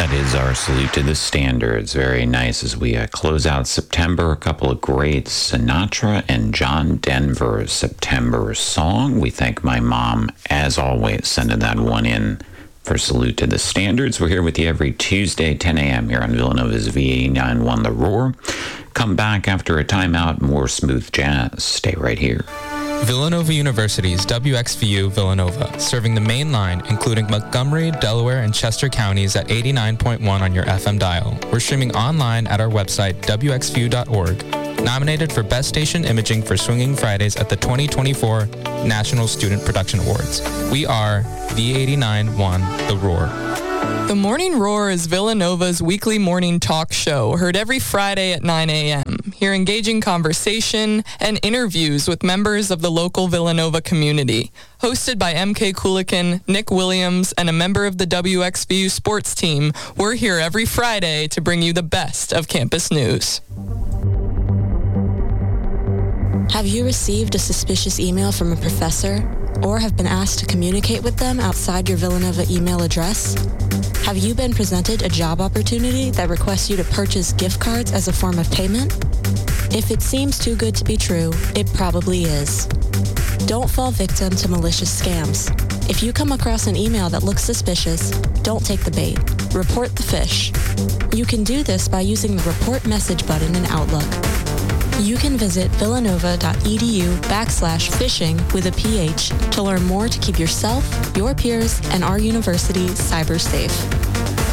That is our salute to the standards. Very nice as we close out September. A couple of great Sinatra and John Denver September song. We thank my mom, as always, sending that one in for Salute to the Standards. We're here with you every Tuesday, 10 a.m. here on Villanova's V89.1 The Roar. Come back after a timeout, more smooth jazz. Stay right here. Villanova University's WXVU Villanova, serving the main line, including Montgomery, Delaware, and Chester counties at 89.1 on your FM dial. We're streaming online at our website, wxvu.org. Nominated for Best Station Imaging for Swinging Fridays at the 2024 National Student Production Awards. We are V89.1 The Roar. The Morning Roar is Villanova's weekly morning talk show, heard every Friday at 9 a.m. Hear engaging conversation and interviews with members of the local Villanova community. Hosted by MK Kulikin, Nick Williams, and a member of the WXVU sports team, we're here every Friday to bring you the best of campus news. Have you received a suspicious email from a professor or have been asked to communicate with them outside your Villanova email address? Have you been presented a job opportunity that requests you to purchase gift cards as a form of payment? If it seems too good to be true, it probably is. Don't fall victim to malicious scams. If you come across an email that looks suspicious, don't take the bait. Report the fish. You can do this by using the Report Message button in Outlook. You can visit villanova.edu/phishing with a PH to learn more to keep yourself, your peers, and our university cyber safe.